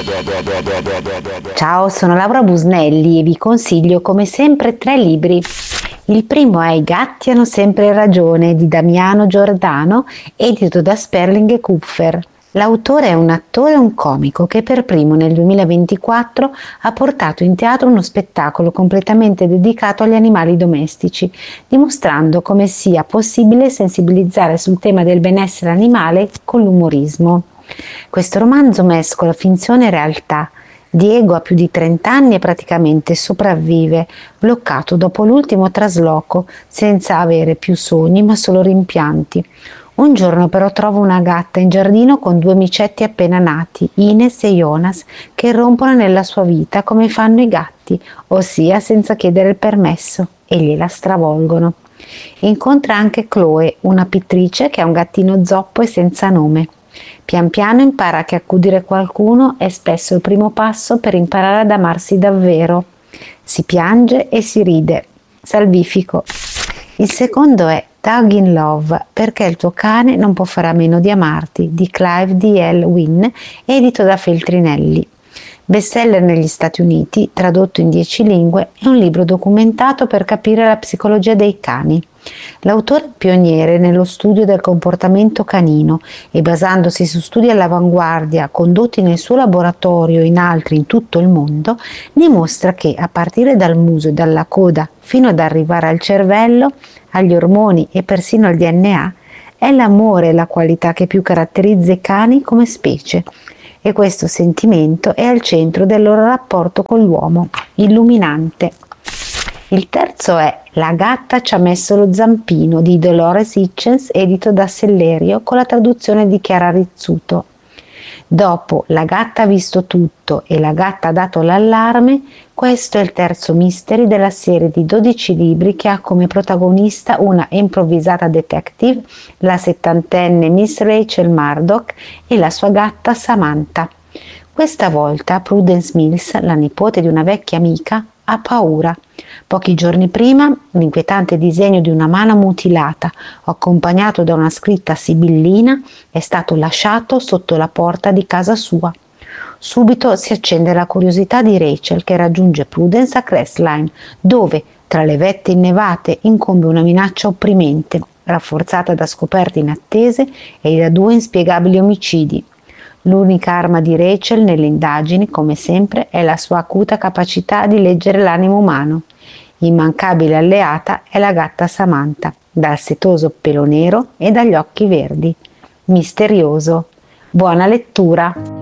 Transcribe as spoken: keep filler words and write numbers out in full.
Ciao, sono Laura Busnelli e vi consiglio come sempre tre libri. Il primo è I gatti hanno sempre ragione di Damiano Giordano, edito da Sperling e Kupfer. L'autore è un attore e un comico che per primo nel duemilaventiquattro ha portato in teatro uno spettacolo completamente dedicato agli animali domestici, dimostrando come sia possibile sensibilizzare sul tema del benessere animale con l'umorismo. Questo romanzo mescola finzione e realtà. Diego ha più di trenta anni e praticamente sopravvive, bloccato dopo l'ultimo trasloco, senza avere più sogni ma solo rimpianti. Un giorno però trova una gatta in giardino con due micetti appena nati, Ines e Jonas, che irrompono nella sua vita come fanno i gatti, ossia senza chiedere il permesso, e gliela stravolgono. Incontra anche Chloe, una pittrice che ha un gattino zoppo e senza nome. Pian piano impara che accudire qualcuno è spesso il primo passo per imparare ad amarsi davvero. Si piange e si ride. Salvifico. Il secondo è Dog in Love, perché il tuo cane non può fare a meno di amarti, di Clive D L. Wynne, edito da Feltrinelli. Bestseller negli Stati Uniti, tradotto in dieci lingue, è un libro documentato per capire la psicologia dei cani. L'autore è pioniere nello studio del comportamento canino e, basandosi su studi all'avanguardia condotti nel suo laboratorio e in altri in tutto il mondo, dimostra che a partire dal muso e dalla coda fino ad arrivare al cervello, agli ormoni e persino al D N A, è l'amore la qualità che più caratterizza i cani come specie. E questo sentimento è al centro del loro rapporto con l'uomo, illuminante. Il terzo è La gatta ci ha messo lo zampino di Dolores Hitchens, edito da Sellerio con la traduzione di Chiara Rizzuto. Dopo La gatta ha visto tutto e La gatta ha dato l'allarme, questo è il terzo mystery della serie di dodici libri che ha come protagonista una improvvisata detective, la settantenne Miss Rachel Murdoch, e la sua gatta Samantha. Questa volta Prudence Mills, la nipote di una vecchia amica, ha paura. Pochi giorni prima, l'inquietante disegno di una mano mutilata, accompagnato da una scritta sibillina, è stato lasciato sotto la porta di casa sua. Subito si accende la curiosità di Rachel, che raggiunge Prudence a Crestline, dove, tra le vette innevate, incombe una minaccia opprimente, rafforzata da scoperte inattese e da due inspiegabili omicidi. L'unica arma di Rachel nelle indagini, come sempre, è la sua acuta capacità di leggere l'animo umano. Immancabile alleata è la gatta Samantha, dal setoso pelo nero e dagli occhi verdi. Misterioso. Buona lettura!